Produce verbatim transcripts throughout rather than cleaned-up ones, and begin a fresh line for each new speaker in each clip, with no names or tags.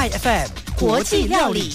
I F M 国际料理。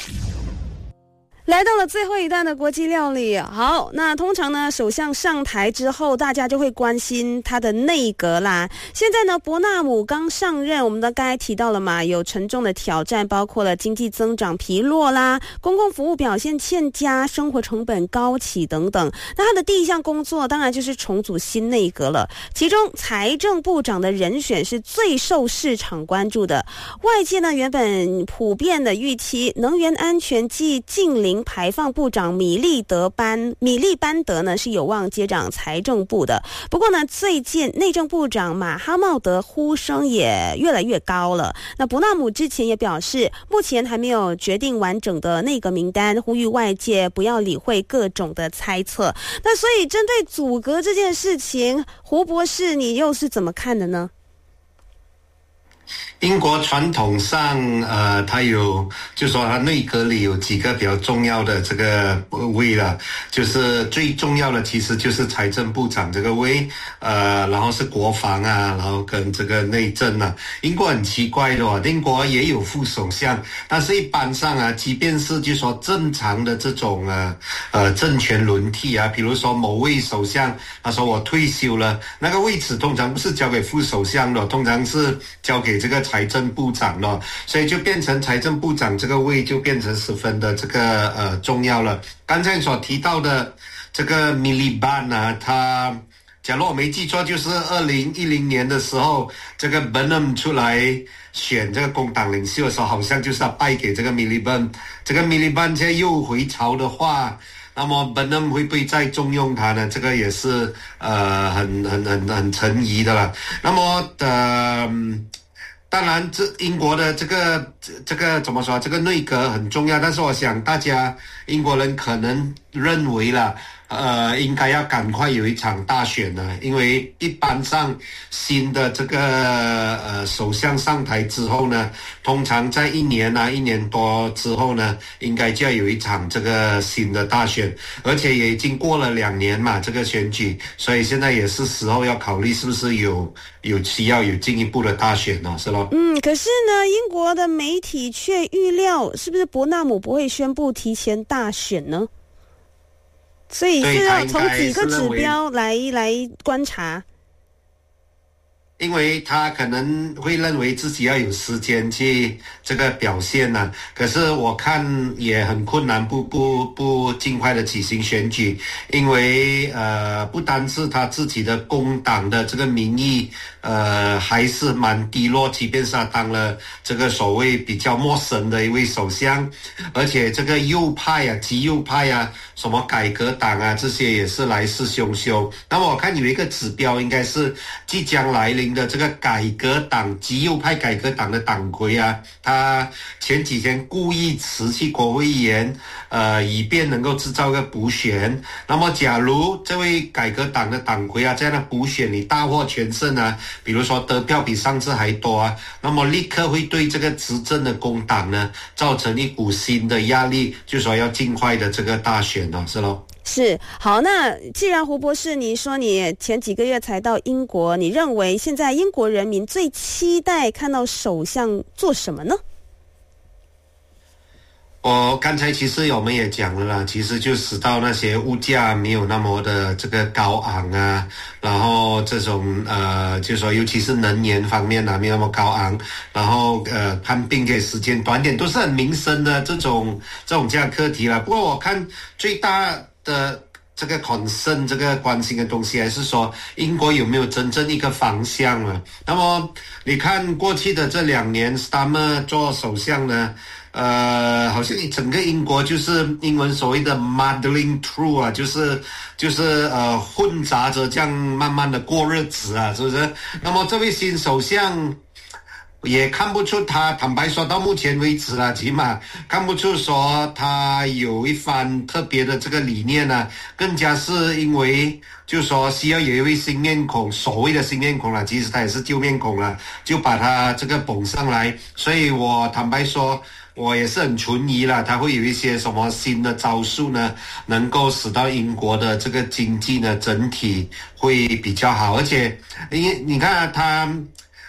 来到了最后一段的国际料理，好，那通常呢，首相上台之后，大家就会关心他的内阁啦。现在呢，伯纳姆刚上任，我们的刚才提到了嘛，有沉重的挑战，包括了经济增长疲弱啦，公共服务表现欠佳，生活成本高企等等。那他的第一项工作当然就是重组新内阁了，其中财政部长的人选是最受市场关注的。外界呢原本普遍的预期，能源安全及近零排放部长米利德班米利班德呢是有望接掌财政部的。不过呢，最近内政部长马哈茂德呼声也越来越高了。那伯纳姆之前也表示，目前还没有决定完整的内阁名单，呼吁外界不要理会各种的猜测。那所以针对组阁这件事情，胡博士你又是怎么看的呢？
英国传统上，呃，它有，就说它内阁里有几个比较重要的这个位了，就是最重要的其实就是财政部长这个位，呃，然后是国防啊，然后跟这个内政啊。英国很奇怪的哦，英国也有副首相，但是一般上啊，即便是就说正常的这种呃呃政权轮替啊，比如说某位首相他说我退休了，那个位置通常不是交给副首相的，通常是交给这个财政部长了，所以就变成财政部长这个位就变成十分的这个呃重要了。刚才所提到的这个米利班呢，他假如我没记错，就是二零一零年的时候，这个 Burnham 出来选这个工党领袖的时候，好像就是要败给这个米利班。这个米利班现在又回朝的话，那么 Burnham 会不会再重用他呢？这个也是呃很很很很存疑的了。那么呃。当然，这英国的这个这个怎么说？这个内阁很重要，但是我想大家英国人可能认为了，呃，应该要赶快有一场大选呢，因为一般上新的这个呃首相上台之后呢，通常在一年啊一年多之后呢，应该就要有一场这个新的大选，而且也已经过了两年嘛，这个选举，所以现在也是时候要考虑是不是有有需要有进一步的大选呢，是咯？
嗯，可是呢，英国的媒体却预料，是不是伯纳姆不会宣布提前大选呢？所以是要从几个指标来来观察。
因为他可能会认为自己要有时间去这个表现呢、啊，可是我看也很困难，不不不尽快的举行选举，因为呃不单是他自己的工党的这个民意呃还是蛮低落，即便是他当了这个所谓比较陌生的一位首相，而且这个右派啊、极右派啊、什么改革党啊这些也是来势汹汹。那么我看有一个指标应该是即将来临的这个改革党极右派改革党的党魁啊，他前几天故意辞去国会议员，呃，以便能够制造个补选。那么假如这位改革党的党魁啊，在那补选里大获全胜啊，比如说得票比上次还多啊，那么立刻会对这个执政的工党呢造成一股新的压力，就说要尽快的这个大选了，是咯。
是，好，那既然胡博士你说你前几个月才到英国，你认为现在英国人民最期待看到首相做什么呢？
我刚才其实我们也讲了啦，其实就使到那些物价没有那么的这个高昂啊，然后这种呃，就说尤其是能源方面啊没有那么高昂，然后呃看病可以时间短点，都是很民生的这种这种这样课题啦。不过我看最大的这个 concern 这个关心的东西还是说英国有没有真正一个方向啊。那么你看过去的这两年 Starmer 做首相呢，呃，好像整个英国就是英文所谓的 muddling through 啊，就是就是呃混杂着这样慢慢的过日子啊，是不是？那么这位新首相也看不出他，坦白说到目前为止啦，起码看不出说他有一番特别的这个理念啊，更加是因为就说需要有一位新面孔，所谓的新面孔啦，其实他也是旧面孔啦，就把他这个捧上来，所以我坦白说我也是很存疑啦，他会有一些什么新的招数呢，能够使到英国的这个经济呢整体会比较好，而且你你看他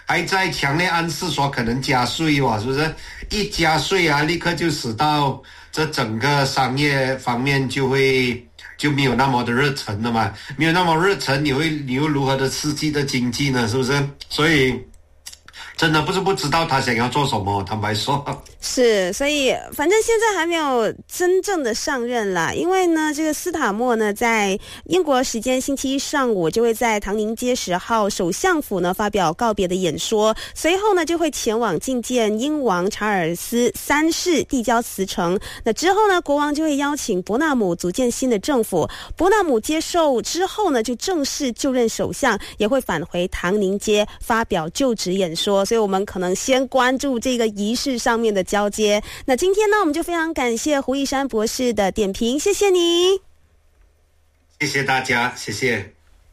还在强烈暗示说可能加税哇，是不是？一加税啊，立刻就使到这整个商业方面就会就没有那么的热忱了嘛，没有那么热忱，你会你又如何的刺激的经济呢？是不是？所以真的不是不知道他想要做什么，坦白说。
是，所以反正现在还没有真正的上任啦，因为呢，这个斯塔默呢，在英国时间星期一上午就会在唐宁街十号首相府呢发表告别的演说，随后呢就会前往觐见英王查尔斯三世，递交辞呈。那之后呢，国王就会邀请伯纳姆组建新的政府，伯纳姆接受之后呢，就正式就任首相，也会返回唐宁街发表就职演说。所以我们可能先关注这个仪式上面的交接。那今天呢，我们就非常感谢胡一山博士的点评，谢谢你。
谢谢大家，谢谢。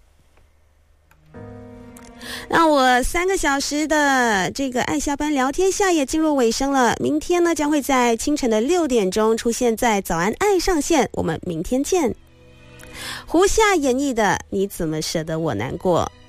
那我三个小时的这个爱下班聊天下也进入尾声了，明天呢将会在清晨的六点钟出现在早安爱上线，我们明天见。胡夏演绎的《你怎么舍得我难过》。